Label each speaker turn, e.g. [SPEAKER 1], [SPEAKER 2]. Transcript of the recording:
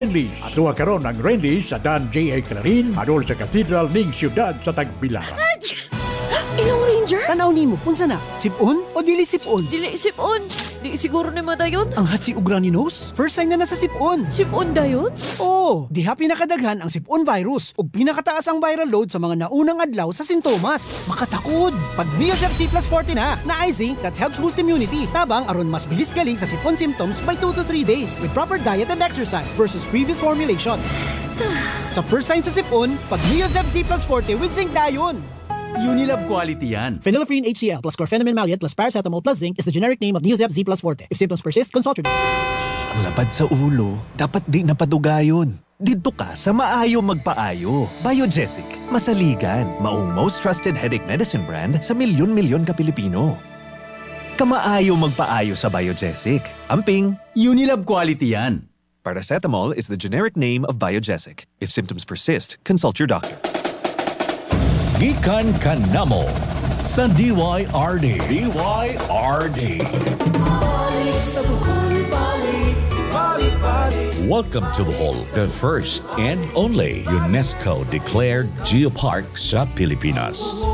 [SPEAKER 1] Renlis. Atuwa karon ang Renlis sa Dan J.A. Clarin adol sa Katedral ning siyudad sa Tagbilaran.
[SPEAKER 2] Ilong Ranger?
[SPEAKER 3] Tanaw nimo, unsa na? Sipon o dili sipon?
[SPEAKER 2] Dili sipon. Di siguro ni mo dayon.
[SPEAKER 3] Ang hatsi ug runny nose? First sign na nasa sipon.
[SPEAKER 2] Sipon dayon?
[SPEAKER 3] Oo, diha pinakadaghan ang sipon virus ug pinakataas ang viral load sa mga naunang adlaw sa sintomas. Makatakod! Pag Neosep C plus 40 na ay zinc that helps boost immunity. Tabang aron mas bilis galing sa sipon symptoms by 2 to 3 days with proper diet and exercise versus previous formulation. Sa first sign sa sipon, pag Neosep C plus 40 with zinc dayon.
[SPEAKER 4] Unilab quality yan.
[SPEAKER 3] Phenylephrine HCl plus chlorpheniramine maleate plus paracetamol plus zinc is the generic name of Neosep Z plus Forte. If symptoms persist, consult your doctor.
[SPEAKER 5] Ang lapad sa ulo, dapat di napadugayon. Dito ka sa maayo magpaayo. Biogesic, masaligan, maong most trusted headache medicine brand sa milyon-milyon ka Pilipino. Kamaayo magpaayo sa Biogesic. Amping,
[SPEAKER 4] Unilab quality yan.
[SPEAKER 5] paracetamol is the generic name of Biogesic. If symptoms persist, consult your doctor.
[SPEAKER 6] Gikan kanamo sa DYRD. Welcome to Bohol, the first and only UNESCO-declared geopark sa Pilipinas.